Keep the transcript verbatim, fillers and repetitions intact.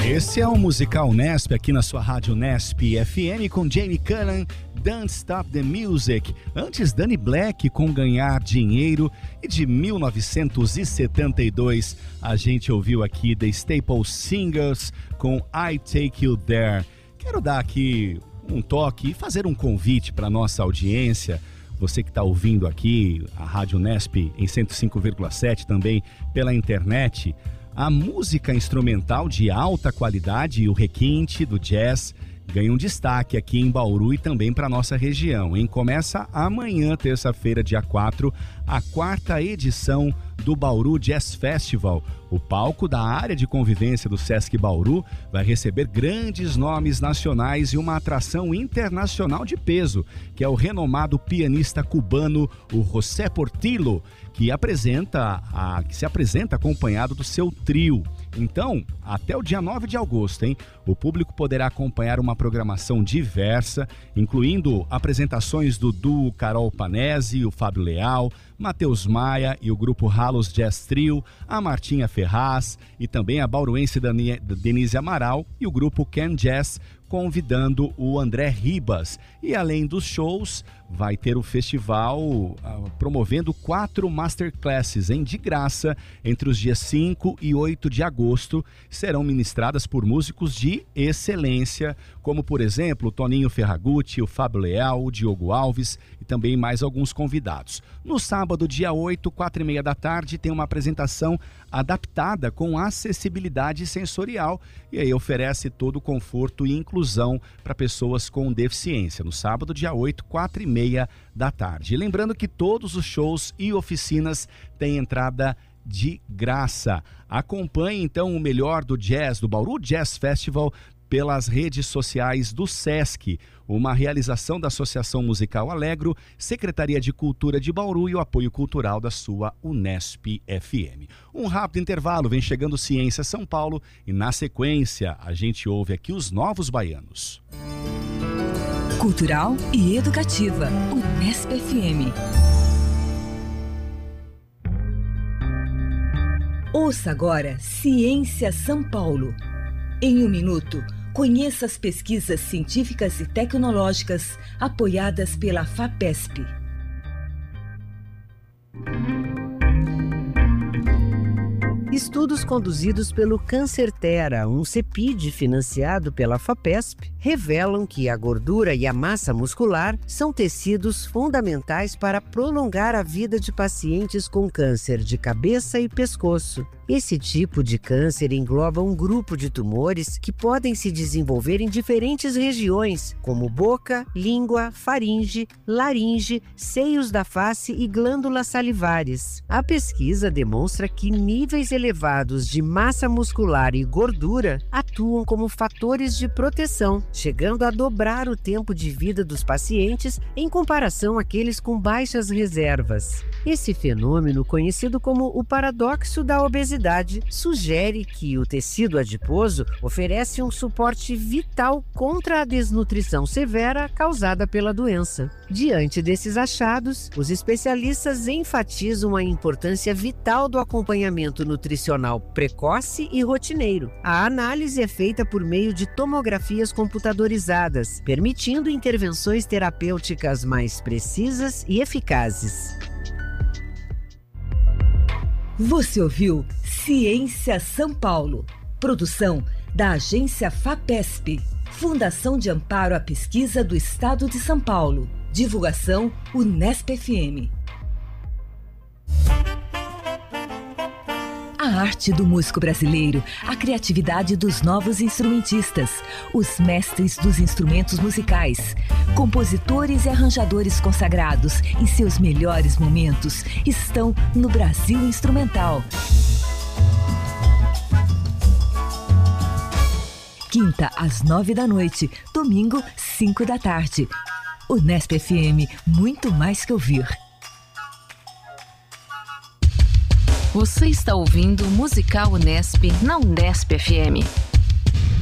Esse é o Musical Nesp aqui na sua rádio Nesp F M com Jamie Cullum, Don't Stop the Music. Antes, Danny Black com Ganhar Dinheiro. E de mil novecentos e setenta e dois a gente ouviu aqui The Staple Singers com I Take You There. Quero dar aqui um toque e fazer um convite para nossa audiência. Você que está ouvindo aqui a Rádio Nesp em cento e cinco vírgula sete, também pela internet. A música instrumental de alta qualidade e o requinte do jazz ganham destaque aqui em Bauru e também para nossa região, hein? Começa amanhã, terça-feira, dia quatro, a quarta edição do Bauru Jazz Festival. O palco da área de convivência do Sesc Bauru vai receber grandes nomes nacionais e uma atração internacional de peso, que é o renomado pianista cubano, o José Portillo, que, apresenta a, que se apresenta acompanhado do seu trio. Então, até o dia nove de agosto, hein, o público poderá acompanhar uma programação diversa, incluindo apresentações do duo Carol Panese, o Fábio Leal, Matheus Maia e o grupo Halos Jazz Trio, a Martinha Ferraz e também a bauruense Denise Amaral e o grupo Ken Jazz, convidando o André Ribas. E além dos shows, vai ter o festival uh, promovendo quatro masterclasses em de graça entre os dias cinco e oito de agosto. Serão ministradas por músicos de excelência, como por exemplo o Toninho Ferragutti, o Fábio Leal, o Diogo Alves e também mais alguns convidados. No sábado, dia oito, quatro e meia da tarde, tem uma apresentação adaptada com acessibilidade sensorial e aí oferece todo o conforto e inclusão para pessoas com deficiência. No sábado, dia oito, quatro e meia da tarde. E lembrando que todos os shows e oficinas têm entrada de graça. Acompanhe então o melhor do jazz, do Bauru Jazz Festival, pelas redes sociais do Sesc, uma realização da Associação Musical Alegro, Secretaria de Cultura de Bauru e o apoio cultural da sua Unesp F M. Um rápido intervalo, vem chegando Ciência São Paulo e na sequência a gente ouve aqui os Novos Baianos. Cultural e educativa, Unesp F M. Ouça agora Ciência São Paulo. Em um minuto, conheça as pesquisas científicas e tecnológicas apoiadas pela FAPESP. Estudos conduzidos pelo Cancertera, um CEPID financiado pela FAPESP, revelam que a gordura e a massa muscular são tecidos fundamentais para prolongar a vida de pacientes com câncer de cabeça e pescoço. Esse tipo de câncer engloba um grupo de tumores que podem se desenvolver em diferentes regiões, como boca, língua, faringe, laringe, seios da face e glândulas salivares. A pesquisa demonstra que níveis elevados de massa muscular e gordura atuam como fatores de proteção, chegando a dobrar o tempo de vida dos pacientes em comparação àqueles com baixas reservas. Esse fenômeno, conhecido como o paradoxo da obesidade, sugere que o tecido adiposo oferece um suporte vital contra a desnutrição severa causada pela doença. Diante desses achados, os especialistas enfatizam a importância vital do acompanhamento nutricional precoce e rotineiro. A análise é feita por meio de tomografias computadorizadas, permitindo intervenções terapêuticas mais precisas e eficazes. Você ouviu Ciência São Paulo, produção da agência FAPESP, Fundação de Amparo à Pesquisa do Estado de São Paulo. Divulgação Unesp F M. A arte do músico brasileiro, a criatividade dos novos instrumentistas, os mestres dos instrumentos musicais, compositores e arranjadores consagrados em seus melhores momentos estão no Brasil Instrumental. Quinta, às nove da noite, domingo, cinco da tarde. Unesp F M, muito mais que ouvir. Você está ouvindo o Musical Unesp na Unesp F M.